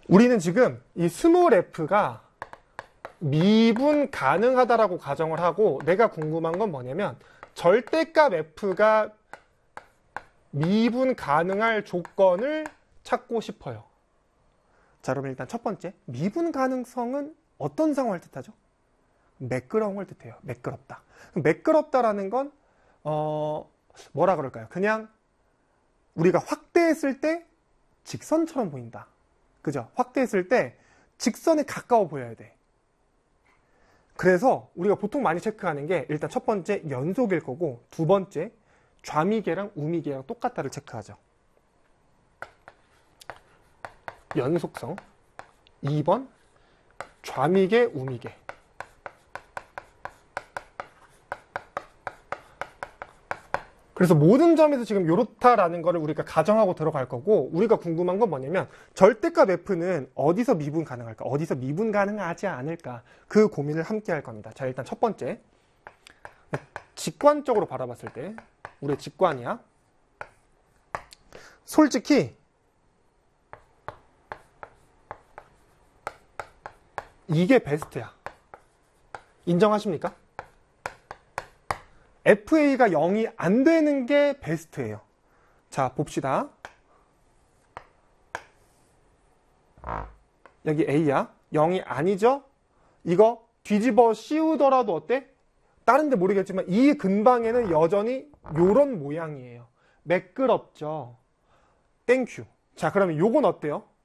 우리는 지금 이 스몰 f가 미분 가능하다라고 가정을 하고, 내가 궁금한 건 뭐냐면 절대값 f가 미분 가능할 조건을 찾고 싶어요. 자, 그러면 일단 첫 번째, 미분 가능성은 어떤 상황을 뜻하죠? 매끄러운 걸 뜻해요. 매끄럽다. 매끄럽다라는 건 뭐라 그럴까요? 그냥 우리가 확대했을 때 직선처럼 보인다. 그죠? 확대했을 때 직선에 가까워 보여야 돼. 그래서 우리가 보통 많이 체크하는 게 일단 첫 번째 연속일 거고, 두 번째 좌미계랑 우미계랑 똑같다를 체크하죠. 연속성. 2번 좌미계, 우미계. 그래서 모든 점에서 지금 요렇다라는 거를 우리가 가정하고 들어갈 거고, 우리가 궁금한 건 뭐냐면 절대값 f는 어디서 미분 가능할까? 어디서 미분 가능하지 않을까? 그 고민을 함께 할 겁니다. 자, 일단 첫 번째, 직관적으로 바라봤을 때, 우리의 직관이야. 솔직히 이게 베스트야. 인정하십니까? FA가 0이 안 되는 게 베스트예요. 자, 봅시다. 여기 A야. 0이 아니죠? 이거 뒤집어 씌우더라도 어때? 다른 데 모르겠지만 이 근방에는 여전히 요런 모양이에요. 매끄럽죠? 땡큐. 자, 그러면 요건 어때요?